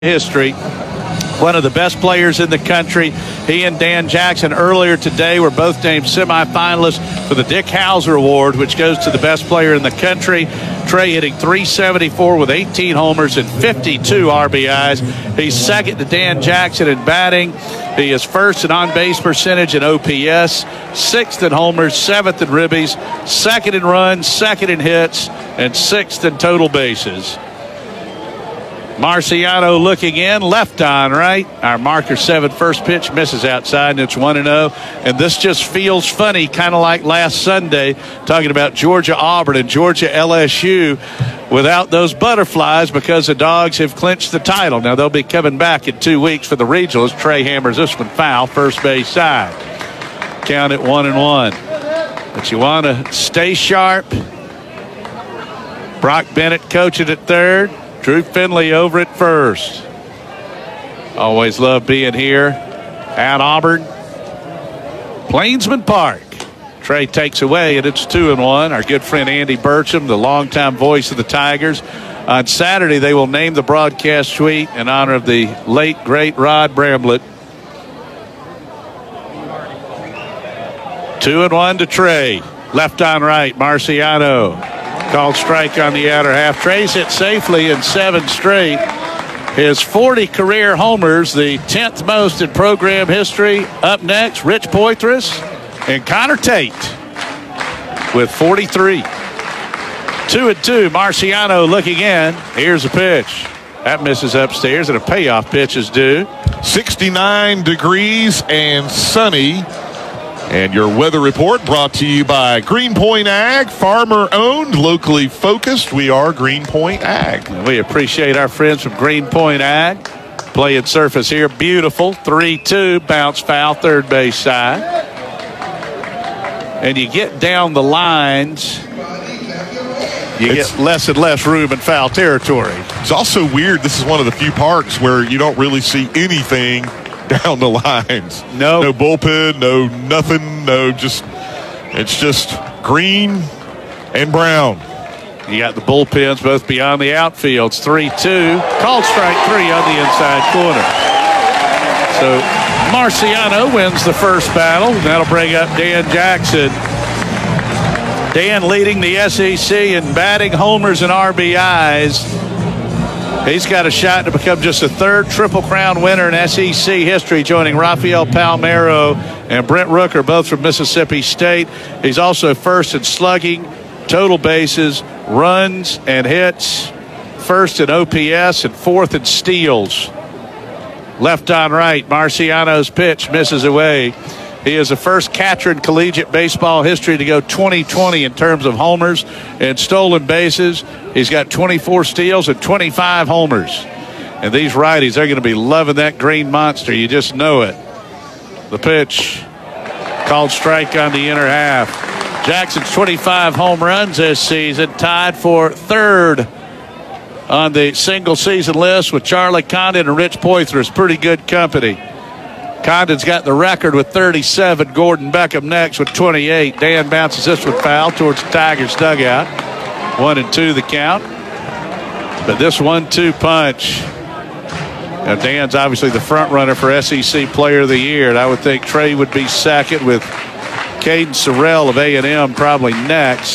history. One of the best players in the country. He and Dan Jackson earlier today were both named semifinalists for the Dick Hauser Award, which goes to the best player in the country. Trey hitting .374 with 18 homers and 52 RBIs. He's second to Dan Jackson in batting. He is first in on-base percentage and OPS, sixth in homers, seventh in ribbies, second in runs, second in hits, and sixth in total bases. Marciano looking in, left on right. Our marker 7 first pitch misses outside, and it's 1-0. And this just feels funny, kind of like last Sunday, talking about Georgia Auburn and Georgia LSU without those butterflies because the Dogs have clinched the title. Now they'll be coming back in 2 weeks for the regionals. Trey hammers this one foul, first base side. Count it 1-1. But you want to stay sharp. Brock Bennett coaching at third. Drew Finley over at first. Always love being here at Auburn. Plainsman Park. Trey takes away, and it's 2-1. Our good friend Andy Burcham, the longtime voice of the Tigers. On Saturday, they will name the broadcast suite in honor of the late, great Rod Bramblett. 2-1 to Trey. Left on right, Marciano. Called strike on the outer half. Trey's hit safely in 7 straight. His 40 career homers, the 10th most in program history. Up next, Rich Poitras and Connor Tate with 43. 2-2. Marciano looking in. Here's a pitch. That misses upstairs, and a payoff pitch is due. 69 degrees and sunny. And your weather report brought to you by Greenpoint Ag, farmer-owned, locally focused. We are Greenpoint Ag. We appreciate our friends from Greenpoint Ag. Playing surface here, beautiful. 3-2, bounce foul, third base side. And you get down the lines, you get less and less room in foul territory. It's also weird. This is one of the few parks where you don't really see anything down the lines. No bullpen, no nothing, it's just green and brown. You got the bullpens both beyond the outfields. 3-2. Called strike 3 on the inside corner. So Marciano wins the first battle. That'll bring up Dan Jackson. Dan leading the SEC in batting, homers, and RBIs. He's got a shot to become just the third Triple Crown winner in SEC history, joining Rafael Palmeiro and Brent Rooker, both from Mississippi State. He's also first in slugging, total bases, runs, and hits, first in OPS, and fourth in steals. Left on right, Marciano's pitch misses away. He is the first catcher in collegiate baseball history to go 20-20 in terms of homers and stolen bases. He's got 24 steals and 25 homers. And these righties, they're going to be loving that green monster. You just know it. The pitch, called strike on the inner half. Jackson's 25 home runs this season, tied for third on the single season list with Charlie Condon and Rich Poitras. Pretty good company. Condon's got the record with 37. Gordon Beckham next with 28. Dan bounces this one foul towards the Tigers' dugout. 1-2 the count. But this 1-2 punch. Now Dan's obviously the front runner for SEC Player of the Year, and I would think Trey would be second with Caden Sorrell of A&M probably next.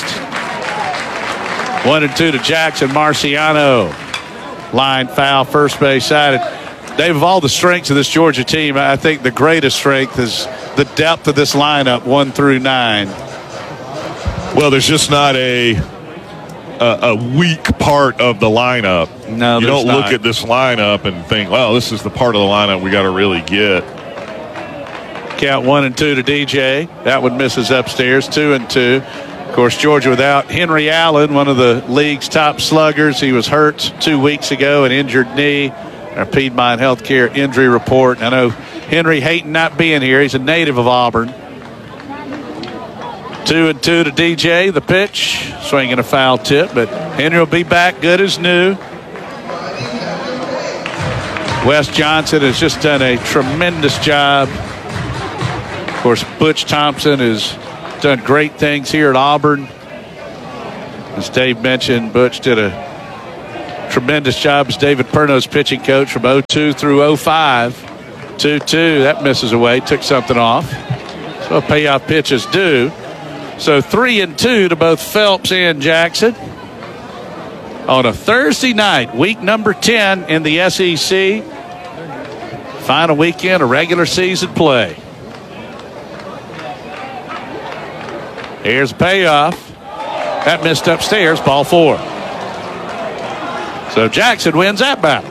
1-2 to Jackson. Marciano. Line foul, first base side. Dave, of all the strengths of this Georgia team, I think the greatest strength is the depth of this lineup, 1 through 9. Well, there's just not a weak part of the lineup. No, you don't not. look at this lineup and think, well, this is the part of the lineup we got to really get. Count 1-2 to DJ. That one misses upstairs. 2-2. Of course, Georgia without Henry Allen, one of the league's top sluggers. He was hurt 2 weeks ago, an injured knee. Our Piedmont Healthcare injury report. I know Henry hating not being here. He's a native of Auburn. 2-2 to DJ. The pitch, swinging a foul tip, but Henry will be back good as new. Wes Johnson has just done a tremendous job. Of course, Butch Thompson has done great things here at Auburn. As Dave mentioned, Butch did a Tremendous job as David Perno's pitching coach from 02 through 05. 2-2. That misses away. Took something off. So a payoff pitch is due. So 3-2 to both Phelps and Jackson on a Thursday night, week number 10 in the SEC. Final weekend of regular season play. Here's a payoff. That missed upstairs, ball 4. So Jackson wins that battle.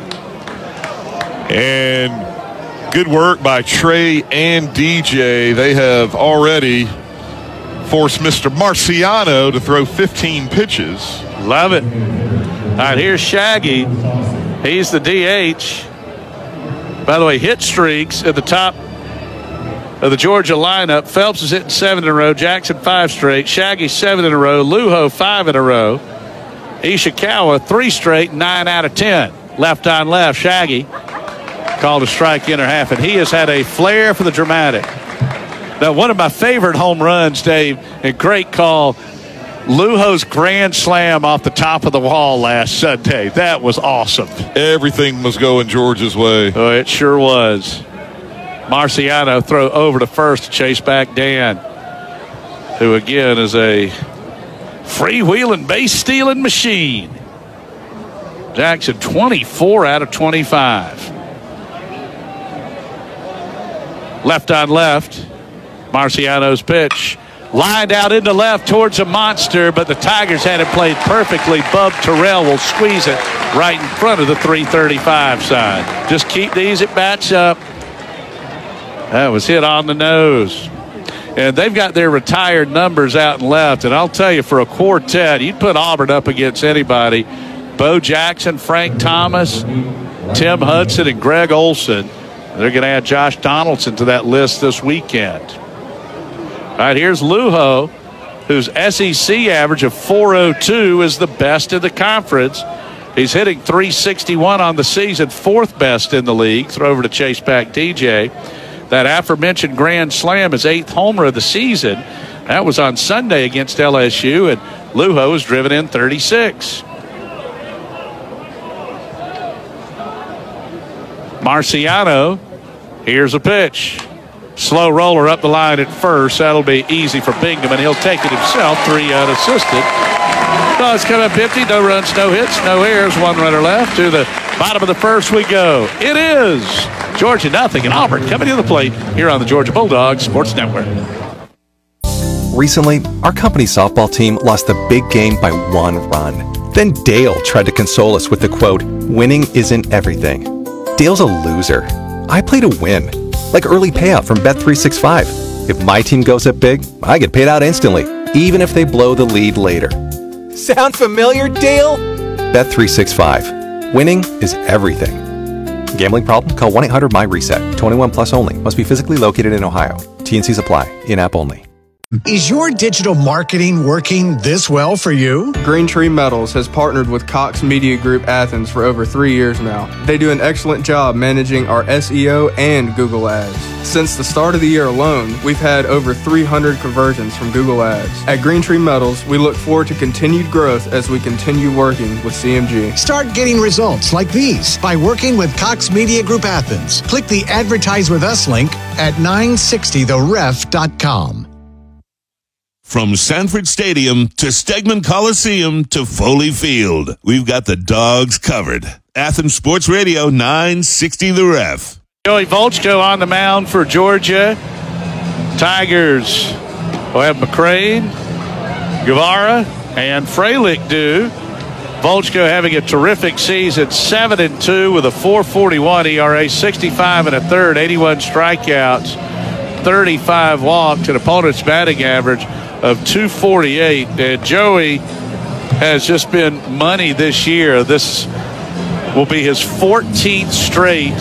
And good work by Trey and DJ. They have already forced Mr. Marciano to throw 15 pitches. Love it. All right, here's Shaggy. He's the DH. By the way, hit streaks at the top of the Georgia lineup. Phelps is hitting 7 in a row. Jackson 5 straight. Shaggy 7 in a row. Lujo 5 in a row. Ishikawa 3 straight, 9 out of 10. Left on left. Shaggy called a strike inner half, and he has had a flair for the dramatic. Now, one of my favorite home runs, Dave, and great call, Lujo's grand slam off the top of the wall last Sunday. That was awesome. Everything was going Georgia's way. Oh, it sure was. Marciano throw over to first to chase back Dan, who again is a freewheeling, base-stealing machine. Jackson 24 out of 25. Left on left. Marciano's pitch. Lined out into left towards a monster, but the Tigers had it played perfectly. Bub Terrell will squeeze it right in front of the 335 side. Just keep these at bats up. That was hit on the nose. And they've got their retired numbers out and left. And I'll tell you, for a quartet, you'd put Auburn up against anybody. Bo Jackson, Frank Thomas, Tim Hudson, and Greg Olson. They're going to add Josh Donaldson to that list this weekend. All right, here's Lujo, whose SEC average of 402 is the best in the conference. He's hitting 361 on the season, 4th best in the league. Throw over to chase back DJ. That aforementioned grand slam is 8th homer of the season. That was on Sunday against LSU, and Lujo has driven in 36. Marciano, here's a pitch. Slow roller up the line at first. That'll be easy for Bingham, and he'll take it himself. 3 unassisted. So it's coming up empty. No runs, no hits, no errors. 1 runner left. To the bottom of the first we go. It is Georgia nothing, and Auburn coming to the plate here on the Georgia Bulldogs Sports Network. Recently, our company softball team lost the big game by 1 run. Then Dale tried to console us with the quote, "Winning isn't everything." Dale's a loser. I play to win. Like early payout from Bet365. If my team goes up big, I get paid out instantly, even if they blow the lead later. Sound familiar, Dale? Bet365. Winning is everything. Gambling problem? Call 1-800-MY-RESET. 21 plus only. Must be physically located in Ohio. T&Cs apply. In-app only. Is your digital marketing working this well for you? Green Tree Metals has partnered with Cox Media Group Athens for over 3 years now. They do an excellent job managing our SEO and Google Ads. Since the start of the year alone, we've had over 300 conversions from Google Ads. At Green Tree Metals, we look forward to continued growth as we continue working with CMG. Start getting results like these by working with Cox Media Group Athens. Click the Advertise With Us link at 960theref.com. From Sanford Stadium to Stegman Coliseum to Foley Field, we've got the Dogs covered. Athens Sports Radio 960 The Ref. Joey Volchko on the mound for Georgia. Tigers will have McCrane, Guevara, and Fralick do. Volchko having a terrific season, 7-2 with a 4.41 ERA, 65 and a third, 81 strikeouts, 35 walks, an opponent's batting average of 248. And Joey has just been money this year. This will be his 14th straight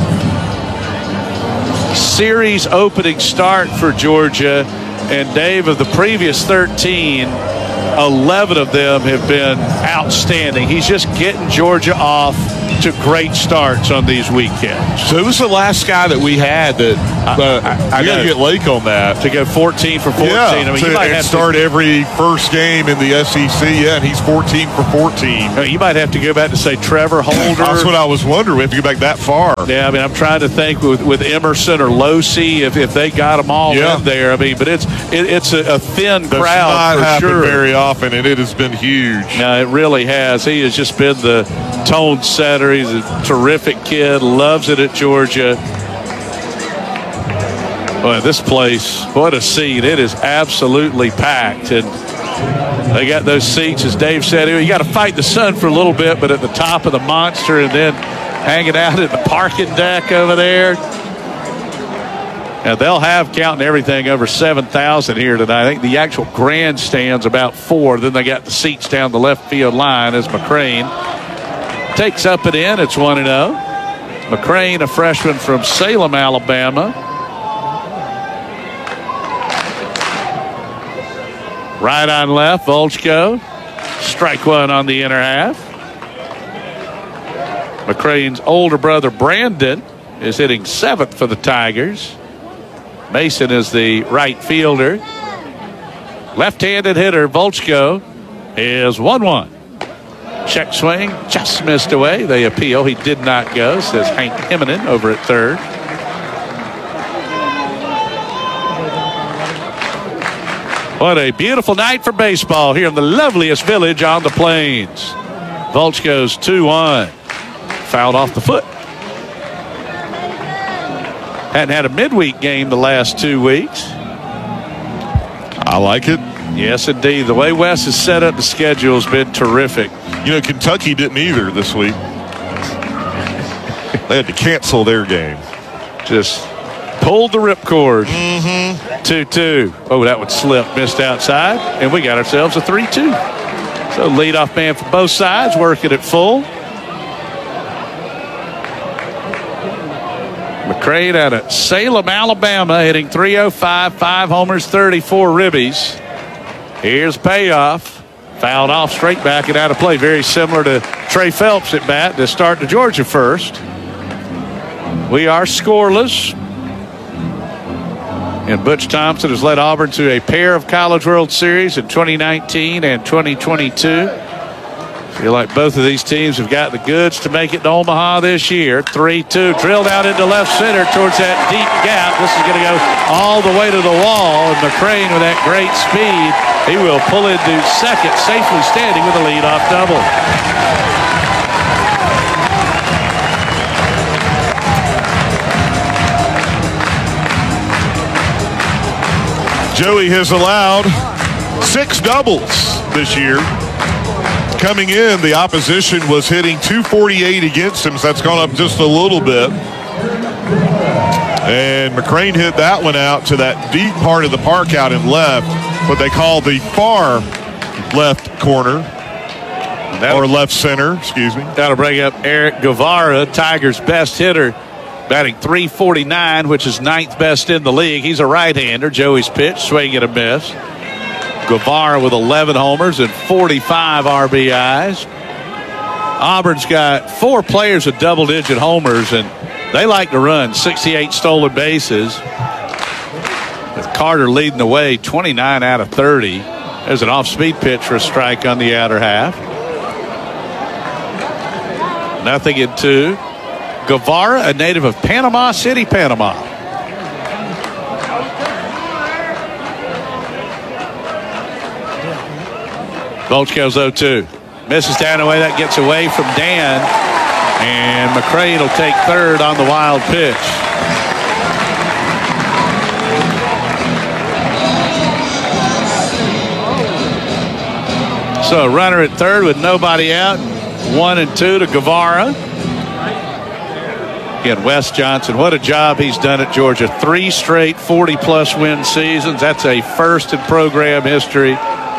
series opening start for Georgia. And Dave, of the previous 13, 11 of them have been outstanding. He's just getting Georgia off to great starts on these weekends. So who's the last guy that we had that I got to get Lake on that to go 14 for 14? Yeah, I mean, you might have start every first game in the SEC. Yeah, and he's 14 for 14. You might have to go back to say Trevor Holder. That's what I was wondering. We have to go back that far. Yeah, I mean, I'm trying to think with Emerson or Losey if they got them all in there. I mean, but it's a thin crowd. That's not happened sure. very often, and it has been huge. No, it really has. He has just been the tone setter. He's a terrific kid. Loves it at Georgia. Boy, this place, what a seat. It is absolutely packed. And they got those seats, as Dave said, you got to fight the sun for a little bit, but at the top of the monster and then hanging out at the parking deck over there. Now, they'll have, counting everything, over 7,000 here tonight. I think the actual grandstand's about 4. Then they got the seats down the left field line as McCrane takes up and in. It's 1-0. McCrane, a freshman from Salem, Alabama. Right on left, Volchko. Strike one on the inner half. McCrane's older brother, Brandon, is hitting 7th for the Tigers. Mason is the right fielder. Left-handed hitter, Volchko, is 1-1. Check swing, just missed away. They appeal. He did not go, says Hank Hemminen over at third. What a beautiful night for baseball here in the loveliest village on the plains. Volchko's 2-1. Fouled off the foot. Hadn't had a midweek game the last 2 weeks. I like it. Yes, indeed. The way Wes has set up the schedule has been terrific. You know, Kentucky didn't either this week. They had to cancel their game. Just pulled the ripcord. 2-2. Oh, that would slip. Missed outside. And we got ourselves a 3-2. So leadoff man for both sides, working it full. McCrane out of Salem, Alabama, hitting .305, 5 homers, 34 ribbies. Here's payoff. Fouled off straight back and out of play. Very similar to Trey Phelps at bat to start the Georgia first. We are scoreless. And Butch Thompson has led Auburn to a pair of College World Series in 2019 and 2022. Feel like both of these teams have got the goods to make it to Omaha this year. 3-2, drilled out into left center towards that deep gap. This is going to go all the way to the wall. And McCrane, with that great speed, he will pull into second, safely standing with a leadoff double. Joey has allowed 6 doubles this year. Coming in, the opposition was hitting .248 against him, so that's gone up just a little bit. And McCrane hit that one out to that deep part of the park out in left, what they call the far left corner, or left center, excuse me. That'll bring up Eric Guevara, Tigers' best hitter, batting .349, which is 9th best in the league. He's a right-hander. Joey's pitch, swing and a miss. Guevara with 11 homers and 45 RBIs. Auburn's got 4 players with double-digit homers, and they like to run 68 stolen bases. With Carter leading the way, 29 out of 30. There's an off-speed pitch for a strike on the outer half. 0-2. Guevara, a native of Panama City, Panama. Volchko's 0-2. Misses down away. That gets away from Dan. And McCrane will take third on the wild pitch. So a runner at third with nobody out. 1-2 to Guevara. Again, Wes Johnson, what a job he's done at Georgia. 3 straight 40-plus win seasons. That's a first in program history.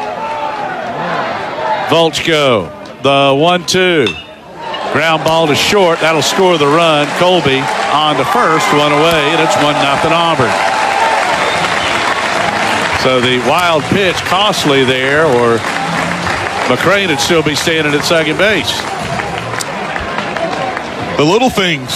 Volchko, the 1-2. Ground ball to short. That'll score the run. Colby on to first, 1 away, and it's 1-0 Auburn. So the wild pitch costly there, or McCrane would still be standing at second base. The little things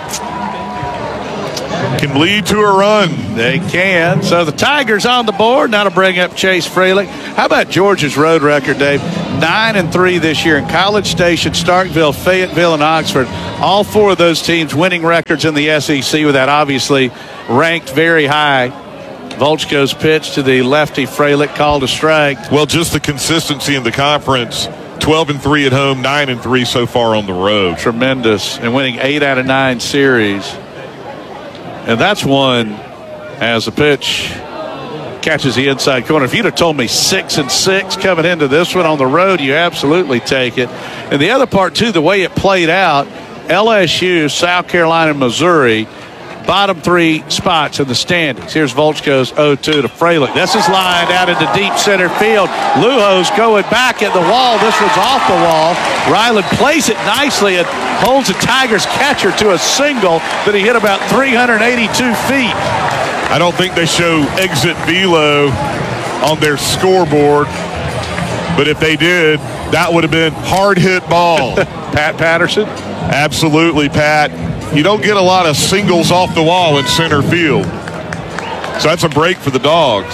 can lead to a run. They can. So the Tigers on the board. Now to bring up Chase Fralick. How about Georgia's road record, Dave? 9-3 this year in College Station, Starkville, Fayetteville, and Oxford. All four of those teams winning records in the SEC with that obviously ranked very high. Volchko's pitch to the lefty Fralick, called a strike. Well, just the consistency in the conference. 12-3 at home, 9-3 so far on the road. Tremendous. And winning 8 out of 9 series. And that's one as a pitch catches the inside corner. If you'd have told me 6-6 coming into this one on the road, you absolutely take it. And the other part, too, the way it played out, LSU, South Carolina, and Missouri, bottom 3 spots in the standings. Here's Volchko's 0-2 to Fralick. This is lined out into deep center field. Lujo's going back at the wall. This one's off the wall. Ryland plays it nicely and holds the Tigers catcher to a single that he hit about 382 feet. I don't think they show exit velo on their scoreboard, but if they did, that would have been hard hit ball. Pat Patterson? Absolutely, Pat. You don't get a lot of singles off the wall in center field. So that's a break for the Dogs.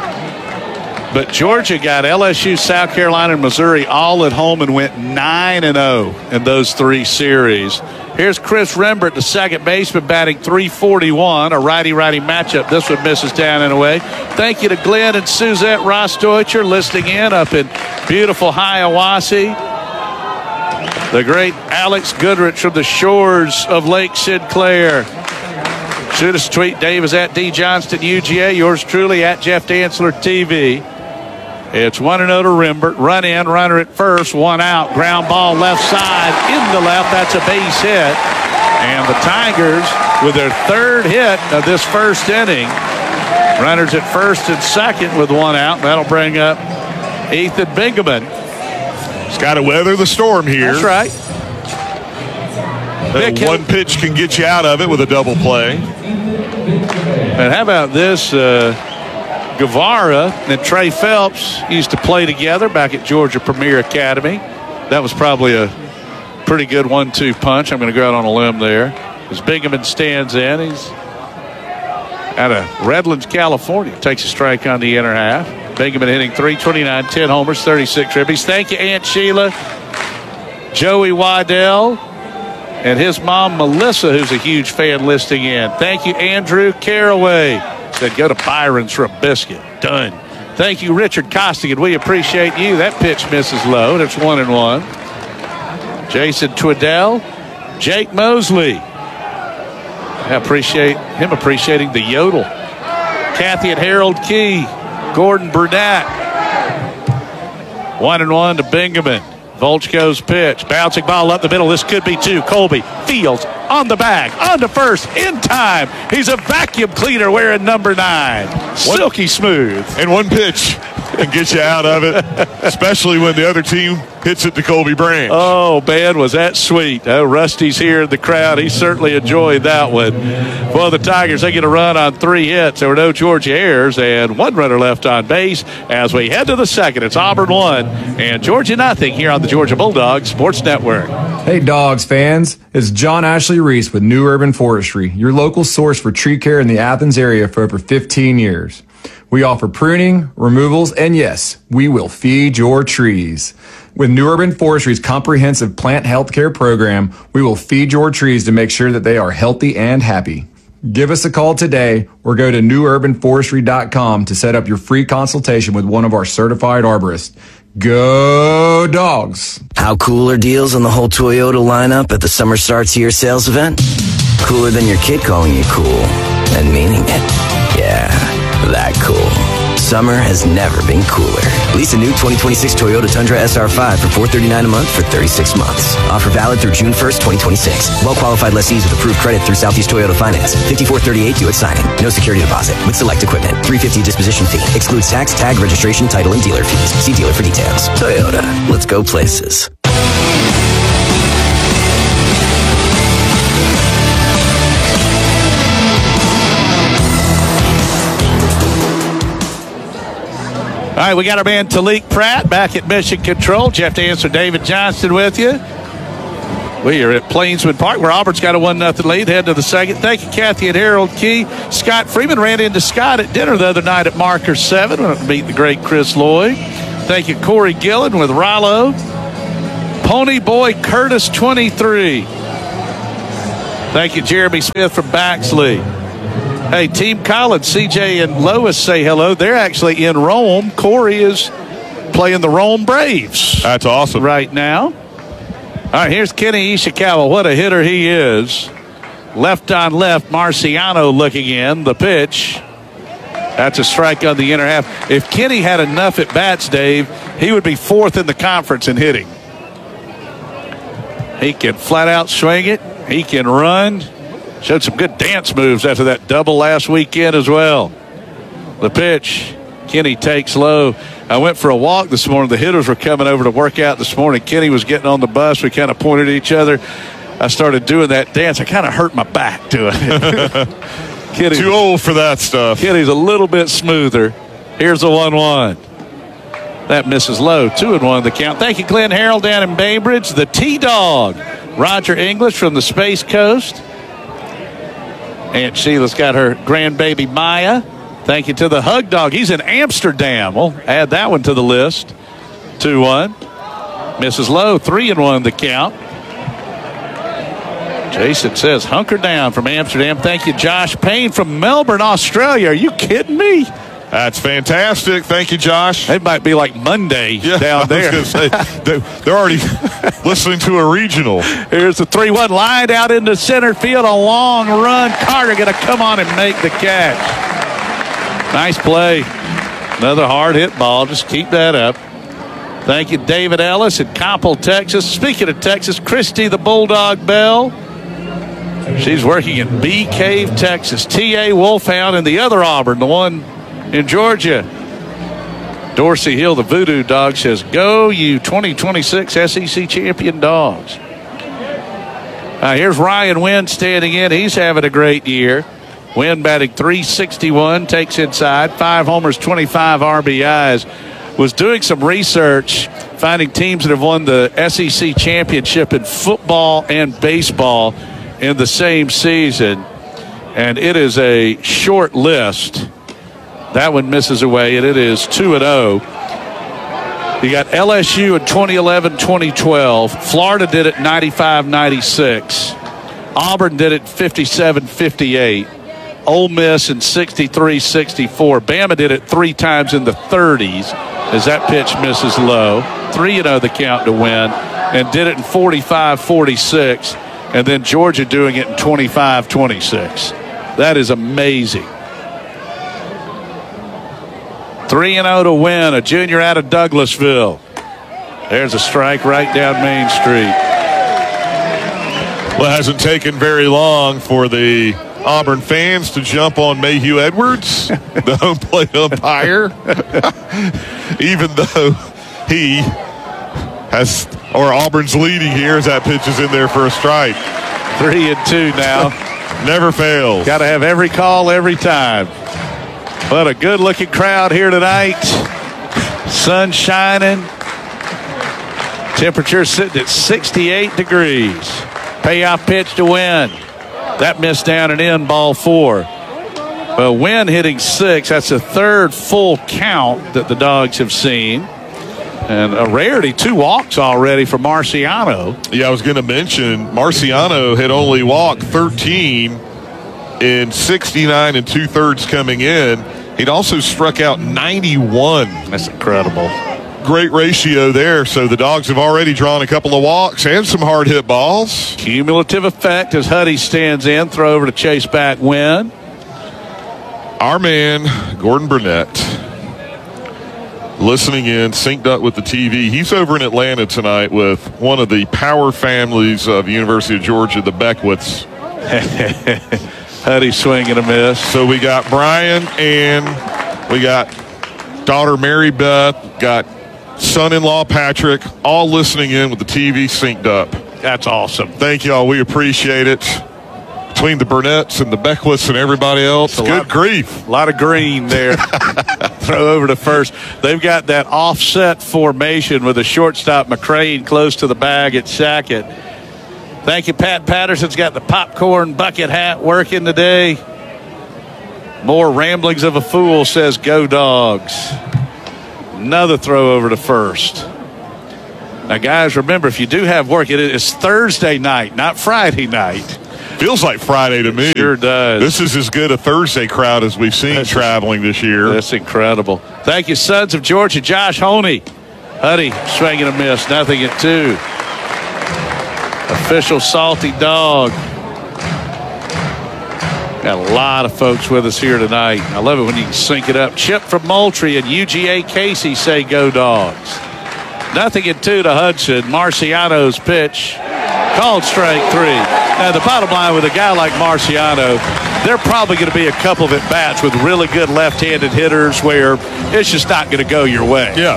But Georgia got LSU, South Carolina, and Missouri all at home and went 9-0 in those 3 series. Here's Chris Rembert, the second baseman, batting .341, a righty-righty matchup. This one misses down and away. Thank you to Glenn and Suzette Rostdeutcher listening in up in beautiful Hiawassee. The great Alex Goodrich from the shores of Lake Sinclair. Shoot us a tweet. Dave is at D Johnston UGA. Yours truly at Jeff Dantzler TV. It's 1-0 to Rembert. Run in, runner at first, 1 out. Ground ball left side, in the left. That's a base hit. And the Tigers, with their 3rd hit of this first inning, runners at first and second with 1 out. That'll bring up Ethan Bingaman. He's got to weather the storm here. That's right. One pitch can get you out of it with a double play. And how about this? Guevara and Trey Phelps used to play together back at Georgia Premier Academy. That was probably a pretty good 1-2 punch. I'm going to go out on a limb there. As Bingaman stands in, he's out of Redlands, California. Takes a strike on the inner half. Bingaman hitting .329, 10 homers, 36 ribbies. Thank you, Aunt Sheila, Joey Waddell, and his mom, Melissa, who's a huge fan listening in. Thank you, Andrew Caraway. Said go to Byron's for a biscuit. Done. Thank you, Richard Costigan. We appreciate you. That pitch misses low. It's 1-1. Jason Twiddell, Jake Mosley. I appreciate him appreciating the yodel. Kathy and Harold Key. Gordon Burnett. 1-1 to Bingaman. Volchko's pitch. Bouncing ball up the middle. This could be 2. Colby Fields on the bag. On to first. In time. He's a vacuum cleaner wearing number 9. Silky smooth. And 1 pitch and get you out of it, especially when the other team hits it to Colby Branch. Oh, man, was that sweet. Oh, Rusty's here in the crowd. He certainly enjoyed that one. Well, the Tigers, they get a run on 3 hits. There were no Georgia errors and 1 runner left on base. As we head to the second, it's Auburn 1 and Georgia nothing here on the Georgia Bulldogs Sports Network. Hey, Dogs fans. It's John Ashley Reese with New Urban Forestry, your local source for tree care in the Athens area for over 15 years. We offer pruning, removals, and yes, we will feed your trees. With New Urban Forestry's comprehensive plant health care program, we will feed your trees to make sure that they are healthy and happy. Give us a call today or go to newurbanforestry.com to set up your free consultation with one of our certified arborists. Go Dogs! How cool are deals on the whole Toyota lineup at the Summer Starts Here sales event? Cooler than your kid calling you cool and meaning it. Yeah, that cool. Summer has never been cooler. Lease a new 2026 Toyota Tundra SR5 for $439 a month for 36 months. Offer valid through June 1st, 2026. Well-qualified lessees with approved credit through Southeast Toyota Finance. $54.38 due at signing. No security deposit. With select equipment. $350 disposition fee. Excludes tax, tag, registration, title, and dealer fees. See dealer for details. Toyota. Let's go places. All right, we got our man Talik Pratt back at Mission Control. Jeff Dancer, David Johnston with you. We are at Plainsman Park, where Auburn's got a 1-0 lead. Head to the second. Thank you, Kathy and Harold Key. Scott Freeman ran into Scott at dinner the other night at Marker 7. Went to meet the great Chris Lloyd. Thank you, Corey Gillen with Rollo. Pony Boy Curtis 23. Thank you, Jeremy Smith from Baxley. Hey, Team Collins, CJ and Lois say hello. They're actually in Rome. Corey is playing the Rome Braves. That's awesome. Right now. All right, here's Kenny Ishikawa. What a hitter he is. Left on left, Marciano looking in. The pitch. That's a strike on the inner half. If Kenny had enough at bats, Dave, he would be 4th in the conference in hitting. He can flat out swing it. He can run. Showed some good dance moves after that double last weekend as well. The pitch. Kenny takes low. I went for a walk this morning. The hitters were coming over to work out this morning. Kenny was getting on the bus. We kind of pointed at each other. I started doing that dance. I kind of hurt my back doing it. Kenny's too old for that stuff. Kenny's a little bit smoother. Here's the 1-1. That misses low. 2-1 the count. Thank you, Glenn Harrell down in Bainbridge. The T-Dog. Roger English from the Space Coast. Aunt Sheila's got her grandbaby Maya. Thank you to the Hug Dog. He's in Amsterdam. We'll add that one to the list. 2-1. Misses low. 3-1 the count. Jason says hunker down from Amsterdam. Thank you, Josh Payne from Melbourne, Australia. Are you kidding me? That's fantastic. Thank you, Josh. It might be like Monday down there. I was gonna say, they're already listening to a regional. Here's the 3-1 line out into center field. A long run. Carter going to come on and make the catch. Nice play. Another hard hit ball. Just keep that up. Thank you, David Ellis in Coppell, Texas. Speaking of Texas, Christy the Bulldog Bell. She's working in Bee Cave, Texas. T.A. Wolfhound and the other Auburn, the one in Georgia. Dorsey Hill, the Voodoo Dog, says, go, you 2026 SEC champion dogs. Here's Ryan Wynn standing in. He's having a great year. Wynn batting .361, takes inside, 5 homers, 25 RBIs. Was doing some research, finding teams that have won the SEC championship in football and baseball in the same season, and it is a short list. That one misses away, and it is 2-0. You got LSU in 2011-2012. Florida did it 95-96. Auburn did it 57-58. Ole Miss in 63-64. Bama did it 3 times in the 30s as that pitch misses low. 3-0 the count to win, and did it in 45-46. And then Georgia doing it in 25-26. That is amazing. 3-0 to win, a junior out of Douglasville. There's a strike right down Main Street. Well, it hasn't taken very long for the Auburn fans to jump on Mayhew Edwards, the home plate umpire, even though he has, or Auburn's leading here as that pitch is in there for a strike. 3-2 now. Never fails. Got to have every call every time. But a good-looking crowd here tonight. Sun shining. Temperature sitting at 68 degrees. Payoff pitch to Wynn. That missed down and in, ball 4. Well, Wynn hitting 6. That's the 3rd full count that the Dogs have seen. And a rarity, 2 walks already for Marciano. Yeah, I was going to mention Marciano had only walked 13 in 69 2/3 coming in. He'd also struck out 91. That's incredible. Great ratio there. So the Dogs have already drawn a couple of walks and some hard hit balls. Cumulative effect as Huddy stands in. Throw over to chase back Wynn. Our man, Gordon Burnett, listening in, synced up with the TV. He's over in Atlanta tonight with one of the power families of University of Georgia, the Beckwiths. Huddy swing and a miss. So we got Brian and we got daughter Mary Beth, got son-in-law Patrick, all listening in with the TV synced up. That's awesome. Thank y'all. We appreciate it. Between the Burnetts and the Beckwiths and everybody else, good grief. A lot of green there. throw over to first. They've got that offset formation with the shortstop McCrane close to the bag at Sackett. Thank you, Pat Patterson's got the popcorn bucket hat working today. More ramblings of a fool, says go Dogs. Another throw over to first. Now, guys, remember, if you do have work, it is Thursday night, not Friday night. Feels like Friday to me. It sure does. This is as good a Thursday crowd as we've seen traveling this year. That's incredible. Thank you, Sons of Georgia. Josh Honey. Huddy swinging a miss. Nothing at 2. Official Salty Dog. Got a lot of folks with us here tonight. I love it when you can sync it up. Chip from Moultrie and UGA Casey say go Dogs. Nothing at 2 to Hudson. Marciano's pitch. Called strike 3. Now, the bottom line with a guy like Marciano, there are probably going to be a couple of at-bats with really good left-handed hitters where it's just not going to go your way. Yeah.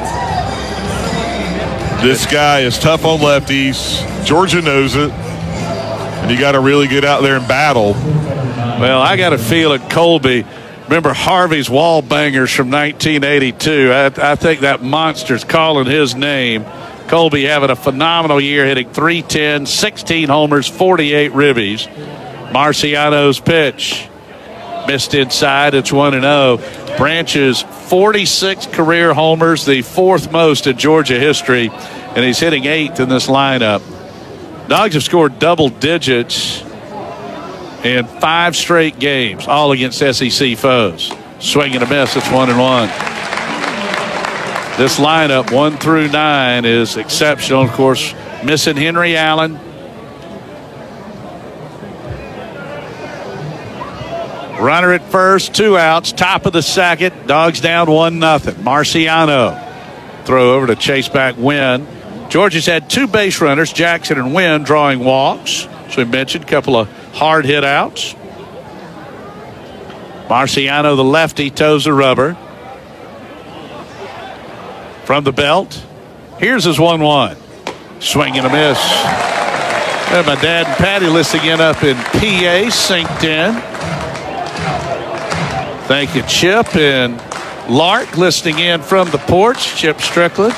This guy is tough on lefties. Georgia knows it. And you got to really get out there and battle. Well, I got a feeling Colby, remember Harvey's wall bangers from 1982. I think that monster's calling his name. Colby having a phenomenal year, hitting .310, 16 homers, 48 ribbies. Marciano's pitch. Missed inside. It's 1-0. Branch's 46 career homers, the 4th most in Georgia history, and he's hitting 8th in this lineup. Dogs have scored double digits in 5 straight games, all against SEC foes. Swing and a miss. It's 1-1. This lineup, 1 through 9, is exceptional. Of course, missing Henry Allen. Runner at first, 2 outs, top of the second. Dogs down 1-0. Marciano. Throw over to chase back Wynn. Georgia's had 2 base runners, Jackson and Wynn, drawing walks. So we mentioned a couple of hard hit outs. Marciano, the lefty, toes the rubber. From the belt. Here's his 1-1. Swing and a miss. And my dad and Patty listening in up in PA, synced in. Thank you, Chip and Lark, listening in from the porch. Chip Strickland.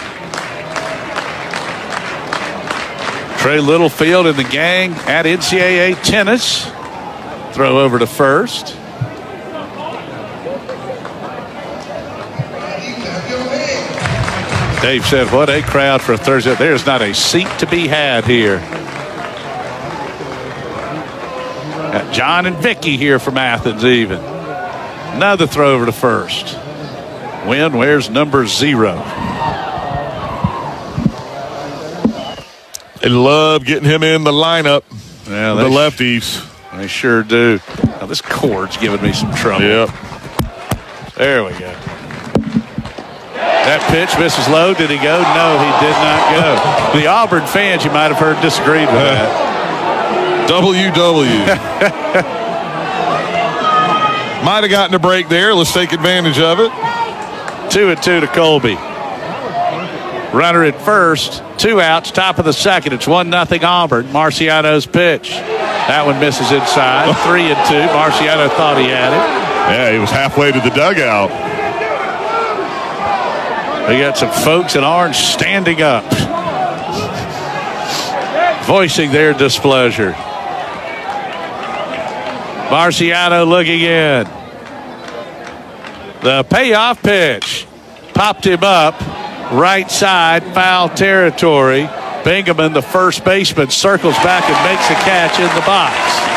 Trey Littlefield and the gang at NCAA tennis. Throw over to first. Dave said, what a crowd for a Thursday. There's not a seat to be had here. Got John and Vicky here from Athens even. Another throw over to first. Wynn wears number 0. They love getting him in the lineup. Yeah, the lefties. They sure do. Now, this cord's giving me some trouble. Yep. There we go. That pitch misses low. Did he go? No, he did not go. The Auburn fans, you might have heard, disagreed with that. WW. Might have gotten a break there. Let's take advantage of it. 2-2 to Colby. Runner at first. 2 outs. Top of the second. It's 1-0 Auburn. Marciano's pitch. That one misses inside. 3-2. Marciano thought he had it. Yeah, he was halfway to the dugout. We got some folks in orange standing up, voicing their displeasure. Marciano looking in. The payoff pitch popped him up, right side, foul territory. Bingaman, the first baseman, circles back and makes a catch in the box.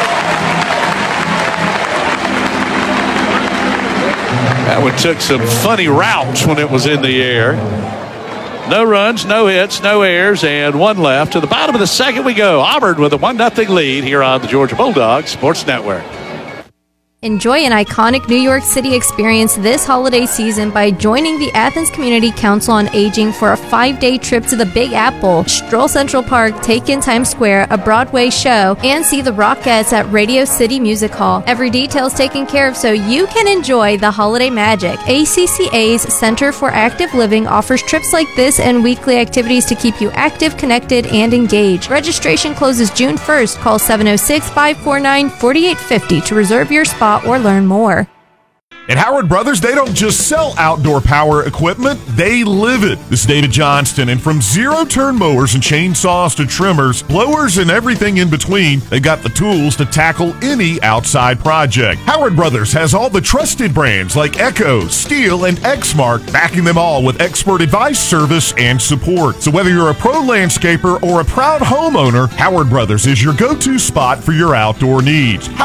That one took some funny routes when it was in the air. No runs, no hits, no errors, and 1 left. To the bottom of the second we go. Auburn with a 1-0 lead here on the Georgia Bulldogs Sports Network. Enjoy an iconic New York City experience this holiday season by joining the Athens Community Council on Aging for a 5-day trip to the Big Apple, stroll Central Park, take in Times Square, a Broadway show, and see the Rockettes at Radio City Music Hall. Every detail is taken care of so you can enjoy the holiday magic. ACCA's Center for Active Living offers trips like this and weekly activities to keep you active, connected, and engaged. Registration closes June 1st. Call 706-549-4850 to reserve your spot or learn more. At Howard Brothers, they don't just sell outdoor power equipment, they live it. This is David Johnston, and from zero-turn mowers and chainsaws to trimmers, blowers, and everything in between, they've got the tools to tackle any outside project. Howard Brothers has all the trusted brands like Echo, Steel, and Exmark, backing them all with expert advice, service, and support. So whether you're a pro landscaper or a proud homeowner, Howard Brothers is your go-to spot for your outdoor needs.